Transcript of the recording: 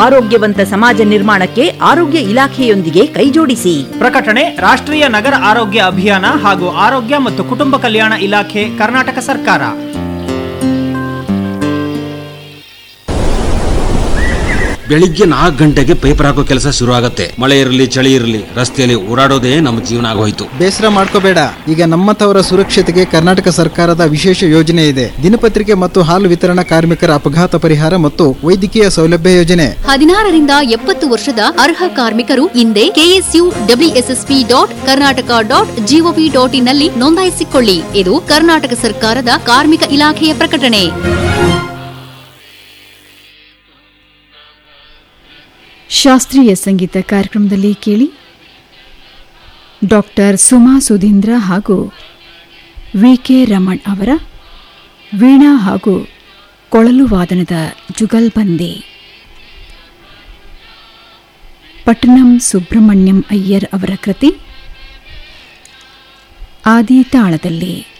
ಆರೋಗ್ಯವಂತ ಸಮಾಜ ನಿರ್ಮಾಣಕ್ಕೆ ಆರೋಗ್ಯ ಇಲಾಖೆಯೊಂದಿಗೆ ಕೈಜೋಡಿಸಿ. ಪ್ರಕಟಣೆ ರಾಷ್ಟ್ರೀಯ ನಗರ ಆರೋಗ್ಯ ಅಭಿಯಾನ ಹಾಗೂ ಆರೋಗ್ಯ ಮತ್ತು ಕುಟುಂಬ ಕಲ್ಯಾಣ ಇಲಾಖೆ, ಕರ್ನಾಟಕ ಸರ್ಕಾರ. ಬೆಳಿಗ್ಗೆ 4 ಗಂಟೆಗೆ ಪೇಪರ್ ಹಾಕೋ ಕೆಲಸ ಶುರು ಆಗತ್ತೆ. ಮಳೆ ಇರಲಿ ಚಳಿ ಇರಲಿ ರಸ್ತೆಯಲ್ಲಿ ಓಡಾಡೋದೇ ನಮ್ಮ ಜೀವನ ಆಗೋಯ್ತು. ಬೇಸರ ಮಾಡ್ಕೋಬೇಡ, ಈಗ ನಮ್ಮಂತವರ ಸುರಕ್ಷತೆಗೆ ಕರ್ನಾಟಕ ಸರ್ಕಾರದ ವಿಶೇಷ ಯೋಜನೆ ಇದೆ. ದಿನಪತ್ರಿಕೆ ಮತ್ತು ಹಾಲು ವಿತರಣಾ ಕಾರ್ಮಿಕರ ಅಪಘಾತ ಪರಿಹಾರ ಮತ್ತು ವೈದ್ಯಕೀಯ ಸೌಲಭ್ಯ ಯೋಜನೆ. 16 ರಿಂದ 70 ವರ್ಷದ ಅರ್ಹ ಕಾರ್ಮಿಕರು ಹಿಂದೆ KSUWSSP.Karnataka.gov.in ನಲ್ಲಿ ನೋಂದಾಯಿಸಿಕೊಳ್ಳಿ. ಇದು ಕರ್ನಾಟಕ ಸರ್ಕಾರದ ಕಾರ್ಮಿಕ ಇಲಾಖೆಯ ಪ್ರಕಟಣೆ. ಶಾಸ್ತ್ರೀಯ ಸಂಗೀತ ಕಾರ್ಯಕ್ರಮದಲ್ಲಿ ಕೇಳಿ ಡಾಕ್ಟರ್ ಸುಮಾ ಸುಧೀಂದ್ರ ಹಾಗೂ ವಿ.ಕೆ. ರಮಣ್ ಅವರ ವೀಣಾ ಹಾಗೂ ಕೊಳಲು ವಾದನದ ಜುಗಲ್ಬಂದಿ. ಪಟ್ಟಣಂ ಸುಬ್ರಹ್ಮಣ್ಯಂ ಅಯ್ಯರ್ ಅವರ ಕೃತಿ ಆದಿ ತಾಳದಲ್ಲಿ.